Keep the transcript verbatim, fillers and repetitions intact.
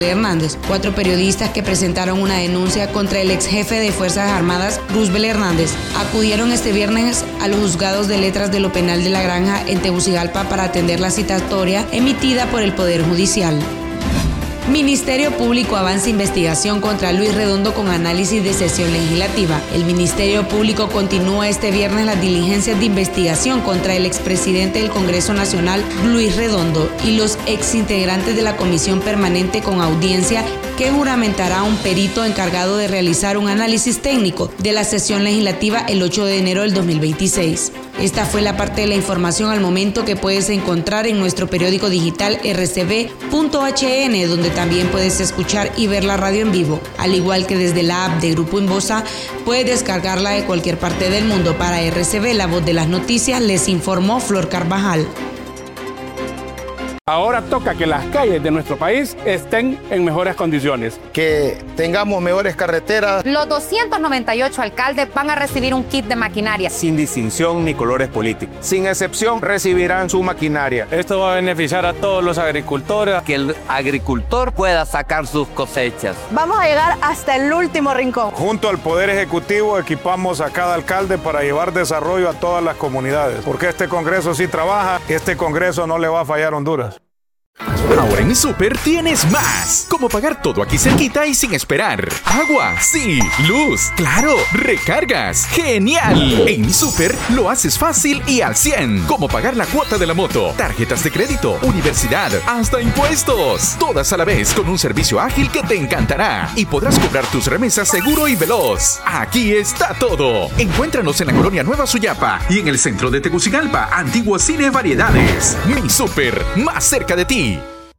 Hernández. Cuatro periodistas que presentaron una denuncia contra el ex jefe de Fuerzas Armadas, Roosevelt Hernández, acudieron este viernes a los juzgados de letras de lo penal de La Granja en Tegucigalpa para atender la citatoria emitida por el Poder Judicial. Ministerio Público avanza investigación contra Luis Redondo con análisis de sesión legislativa. El Ministerio Público continúa este viernes las diligencias de investigación contra el expresidente del Congreso Nacional, Luis Redondo, y los exintegrantes de la Comisión Permanente con audiencia que juramentará un perito encargado de realizar un análisis técnico de la sesión legislativa el ocho de enero del dos mil veintiséis. Esta fue la parte de la información al momento que puedes encontrar en nuestro periódico digital erre ce ve punto hache ene, donde también puedes escuchar y ver la radio en vivo. Al igual que desde la app de Grupo Inbosa, puedes descargarla de cualquier parte del mundo. Para erre ce ve, la voz de las noticias, les informó Flor Carvajal. Ahora toca que las calles de nuestro país estén en mejores condiciones. Que tengamos mejores carreteras. Los doscientos noventa y ocho alcaldes van a recibir un kit de maquinaria. Sin distinción ni colores políticos. Sin excepción, recibirán su maquinaria. Esto va a beneficiar a todos los agricultores. Que el agricultor pueda sacar sus cosechas. Vamos a llegar hasta el último rincón. Junto al Poder Ejecutivo equipamos a cada alcalde para llevar desarrollo a todas las comunidades. Porque este Congreso sí trabaja, este Congreso no le va a fallar a Honduras. Ahora en Mi Súper tienes más. Como pagar todo aquí cerquita y sin esperar. Agua, sí. Luz, claro. Recargas, genial. En Mi Súper lo haces fácil y al cien. Como pagar la cuota de la moto, tarjetas de crédito, universidad, hasta impuestos. Todas a la vez con un servicio ágil que te encantará. Y podrás cobrar tus remesas seguro y veloz. Aquí está todo. Encuéntranos en la colonia Nueva Suyapa y en el centro de Tegucigalpa, Antiguo Cine Variedades. Mi Súper, más cerca de ti.